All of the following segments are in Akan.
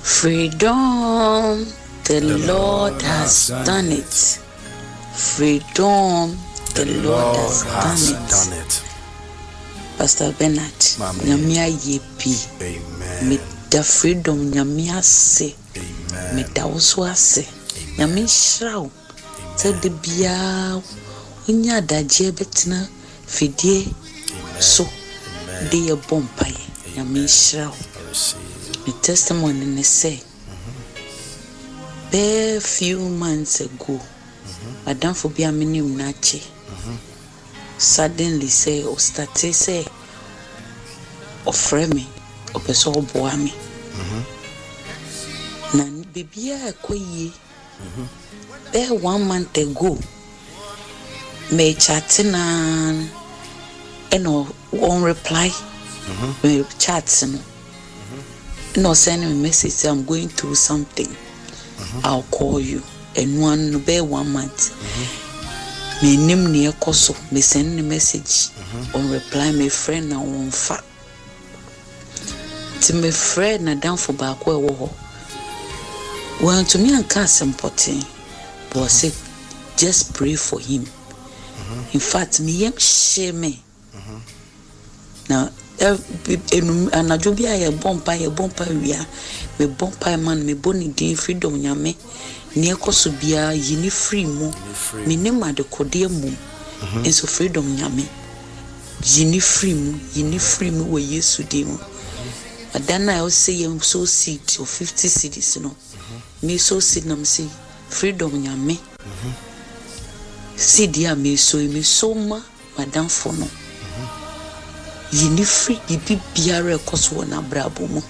Freedom, the Lord has done it. Freedom, the Lord has done it. Pastor Bernard, Nyamia yepi. Amen. Me the freedom Nyamia se. Amen. Me da oswa se. Nyami shraw. Te de bia unya daje betina fidie so de ye bompaye. Nyami shraw. My testimony ne say bare few months ago Madam for be a minimum nache suddenly say or start say offer me or person boy me na baby a koyi bare 1 month ago me chatting and on reply me chatting no sending a message say I'm going through something. I'll call you. And one be 1 month. Me name near koso. Me send a message. On reply my friend na on fa. To my friend na down for back where wo. Well to me and cast important. But I say just pray for him. In fact me yem shame me. Now anajubia ye bompa wia me bompa man me boni din freedom nyame ne ekoso bia yini free mu me ne ma de kode mu enso freedom nyame yini free mu we Yesu dim adana I say yem so seed of 50 cedis no me so seed nam say freedom nyame seed ya me so ma madam for no yini free bibi biara ekoso na brabo mu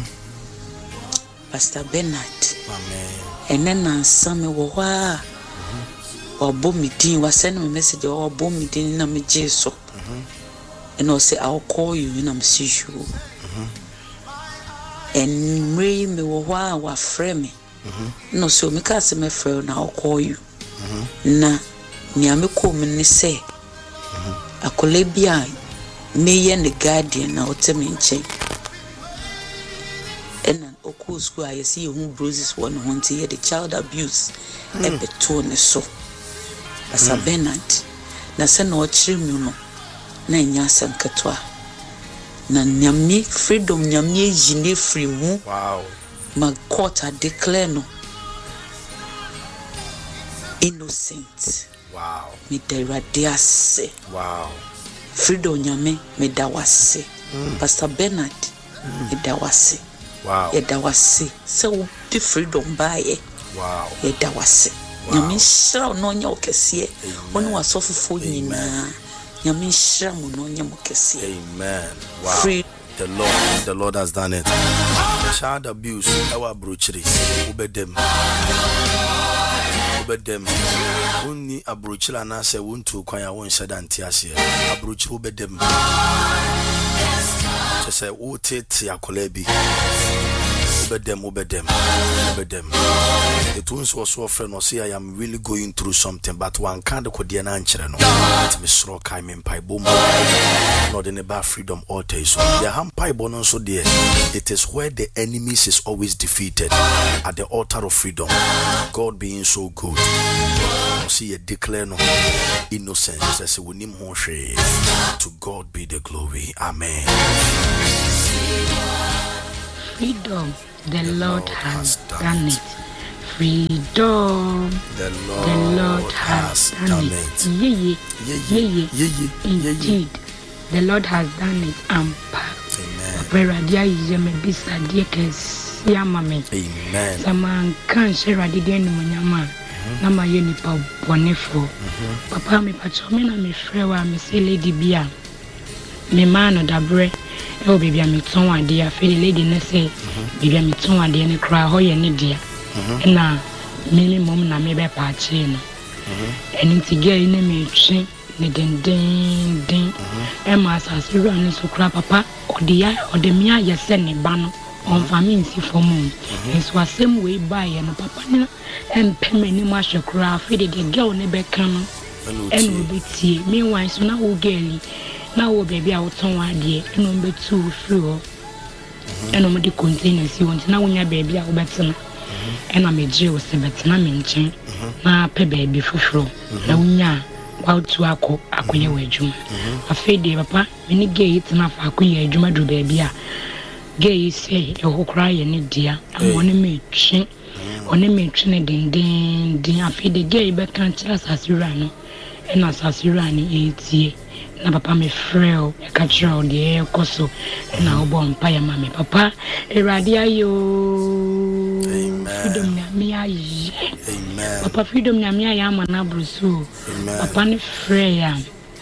Pastor Bernard amen enen na nsame wo hwa obo meeting wa send me message obo meeting na me jeso and I say I'll call you and I'm see you and me wo hwa wa frame me no so me ka say me frame na I'll call you na ni ameko me ne say akole bia me ye the guardian na otemi nche and oku school I see who bruises one hunty here the child abuse e beto ne so Pastor Bernard na se na ochire mu no na nya sankatwa na nyame freedom nyame yine free mu wow my court declare no innocent wow me the radiase wow freedom nyame me da wase Pastor Bernard me da wase wow ye da wase so the freedom bae wow ye da wase nyame shira no nya okese ono wasofofo nyina nyame shira mo no nya mokese amen wow the Lord has done it child abuse our brochiri ubedem Uni abrochila na se wontu kwan ya won sheda ntiase abrochi obedem se wo tete akola bi obedem it was also friend no say I am really going through something but one kind of kode na nkyere no it me sro kai me mpai bom no the neba freedom altar so the hampai bono so there it is where the enemies is always defeated at the altar of freedom God being so good see a declare no innocence as we nim ho hwe to God be the glory amen freedom the Lord has done it freedom the Lord has done it indeed the Lord has done it ampa amen prayer is me bisa die kesi amame amen sama kan share de no nyama na ma ye nipa bonefo papa me pacho me na me frɛ wa me say lady bia me ma no dabre e o bibia me ton ade a fe lady na say bibia me ton ade ne kra ho ye ne dia na minimum na me be pa chi no eni ti ge ne me twi ne den e ma sa se ru ani so kra papa ode mi aye se ne ba no on family si fomu so asem we buy no papa ni empemeni ma shekura fe de girl ne be kan no eno be tie meanwhile so na wo girl na wo baby a wo ton ade eno be tu free ho eno mo de container si won na wonya baby a wo betena ena meje wo se betena me nchen na pe baby foforo na wonya wa tu akoye wa adwuma afede papa me ni gay tena fa akoye adwuma do baby a gay say e ho kra ye ne dia amone me twen one me twen den afede gay be kan tira sasura no ena sasura ni etie na papa me freo e ka tro de koso na obo mpa ya mama papa erade ayo freedom na me ayi papa freedom na me ayi amana brusu papa ne freya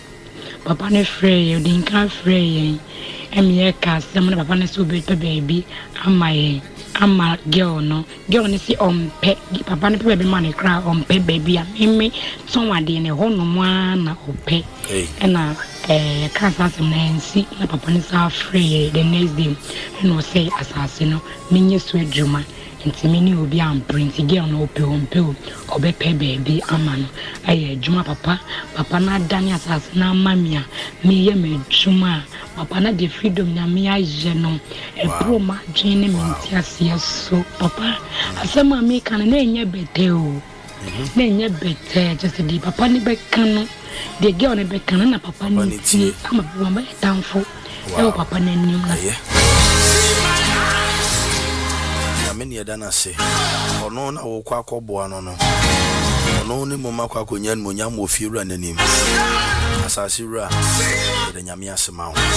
din kan freya emi e ka sem na papa ne so be baby ama girl ni si ompe papa ne baby man kra ompe baby a me sonwade ne ho no na ope na cancer some nancy na papa ni sa free the next day no say assassin no menye so adwuma nti me ni obi am print girl no ope obepe baby ama no aye adwuma papa na dani assassin na mamia me ye me adwuma papa na the freedom na me aje no e pro ma dwene me nti ase so papa asema me kan na enye bete o na enye bete just the papa ni be kan no the girl ne be kan na papa ni ti ama be ma tanfo e papa na nim na ameni edana se ono na wo kwa kobo ano no ono ni moma kwa konya mo nya mo fiura nanim asasira de nyame asema ho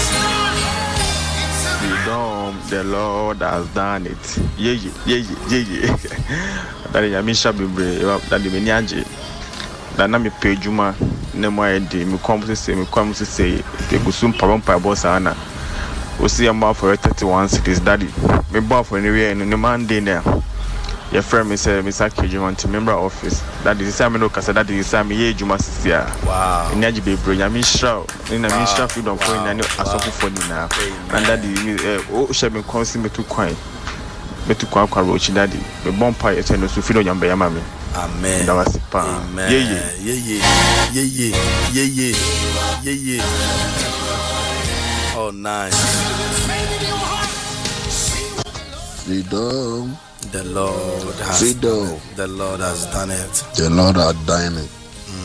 the Lord has done it yeah that nyame shabebre that the meni anje that na me pejuma ne mo ende me kwam se ke gusum pampa boss ana osi am for 31 cities daddy me boy for anywhere in the Monday there your friend me say me say kejuma to member office that is say me no kasa that is say me ye juma sia wow nyaji be bro nyame shraw na me shraw freedom for na asofo for ni na and daddy o she me consi me to kwan kwa rochi daddy me bompa ye no so freedom nyamba ya mame amen that was pa yeah oh nice freedom. The Lord has done it. The Lord has done it.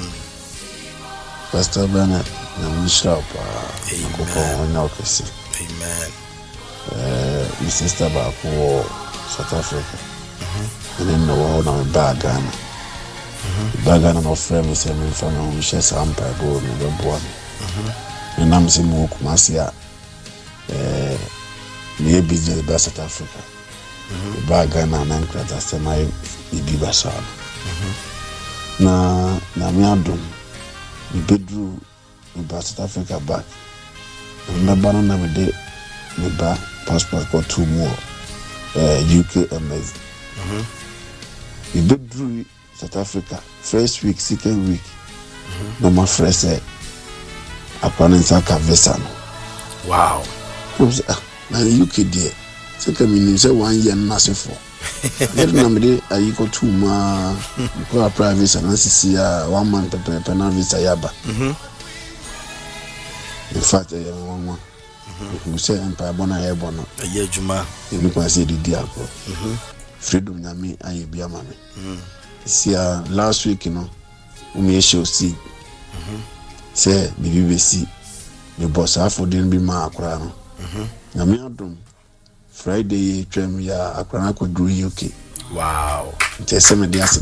Pastor Bennett, I'm sharp. Amen. My sister back for South Africa. And then the world on bad Ghana. Bad Ghana, my friend, is a man from home. She says, I'm by board and the boy. And I'm saying, Mokumasia, maybe the best South Africa. Bagana na nkrata sema ibiba sana na miadum bedru ba South Africa back na bana na me ba passport for 2 more UK MS bedru South Africa first week second week no my friend say apanensa ka visa no wow na UK there sika mini say 1 year na se for na me dey ayiko 2 ma ko apply visa na sisi 1 month penal visa yaba in fact we say empire bona e bono aye juma ni kwa say di akọ freedom na me aye bia ma me sia last week no we show see say BBC the boss afodin bi ma akora no na me adom Friday, Trem ya akrana ko duru UK. Wow. Tese me dia